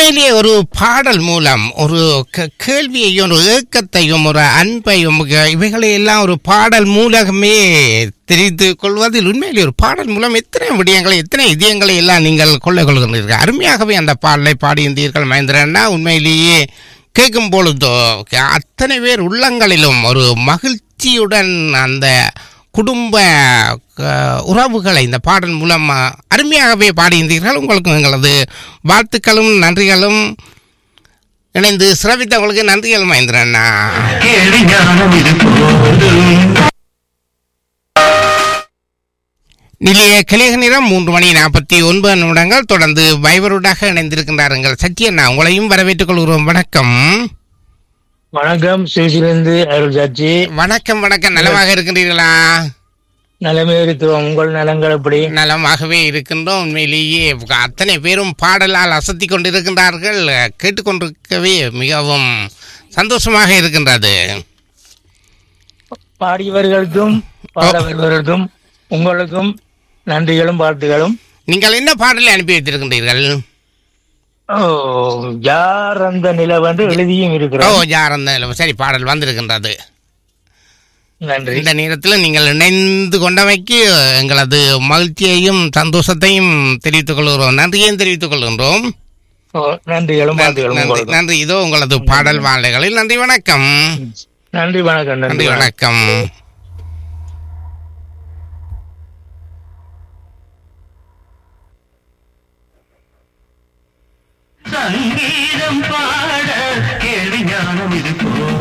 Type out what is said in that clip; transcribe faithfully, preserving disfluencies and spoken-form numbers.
உண்மையிலேயே ஒரு பாடல் மூலம் ஒரு க- கேள்வியையும் ஒரு ஏக்கத்தையும் ஒரு அன்பையும் க- இவைகளை எல்லாம் ஒரு பாடல் மூலமே தெரிந்து கொள்வதில் உண்மையிலேயே ஒரு பாடல் மூலம் எத்தனை விடயங்களை எத்தனை இதயங்களை எல்லாம் நீங்கள் கொள்ளை கொள்கிறீர்கள். அருமையாகவே அந்த பாடலை பாடியிருந்தீர்கள் மகேந்திரண்ணா. உண்மையிலேயே கேட்கும் பொழுதோ க- அத்தனை பேர் உள்ளங்களிலும் ஒரு மகிழ்ச்சியுடன் அந்த குடும்ப அஹ், உறவுகளை இந்த பாடல் மூலம் அஹ், அருமையாகவே பாடியிருந்தீர்கள். உங்களுக்கு எங்களது வாழ்த்துக்களும் நன்றிகளும். இணைந்து சிறப்பித்தவங்களுக்கு நன்றிகள் மகேந்திரண்ணா. நிலைய கிளிக நேரம் மூன்று மணி நாற்பத்தி ஒன்பது நிமிடங்கள். தொடர்ந்து வைபருடாக இணைந்திருக்கின்றார்கள் சத்யண்ணா. உங்களையும் வரவேற்றுக் கொள்கிறோம். வணக்கம் வணக்கம், சுவிசிலிருந்து அருள் சாட்சி. வணக்கம் வணக்கம். நலமாக இருக்கின்றீர்களா? நலமே இருக்கிறோம். உங்கள் நலங்கள் எப்படி? நலமாகவே இருக்கின்றோம். உண்மையிலேயே அத்தனை பேரும் பாடலால் அசத்தி கொண்டிருக்கின்றார்கள். கேட்டுக்கொண்டிருக்கவே மிகவும் சந்தோஷமாக இருக்கின்றது. பாடியவர்களுக்கும் பாடவர்களுக்கும் உங்களுக்கும் நன்றிகளும் வாழ்த்துகளும். நீங்கள் என்ன பாடலை அனுப்பி வைத்திருக்கின்றீர்கள்? ஓ, யார் அந்த நிலவென்று எழுதியும் ஓ இருக்கிறோம். யார் அந்த சரி, பாடல் வந்திருக்கின்றது. நன்றி. இந்த நேரத்தில் நீங்கள் இணைந்து கொண்டமைக்கு எங்களது மகிழ்ச்சியையும் சந்தோஷத்தையும் தெரிவித்துக் கொள்கிறோம். நன்றியையும் தெரிவித்துக் கொள்கின்றோம். ஓ, நன்றிகளும் வாழ்த்துகளும் நன்றி உங்களுக்கும். நன்றி. இதோ உங்களது பாடல் வாழைகளில் நன்றி வணக்கம். நன்றி வணக்கம். நன்றி நன்றி வணக்கம். வணக்கம். சங்கீதம் பாட கேள்வி ஞானம் இது போ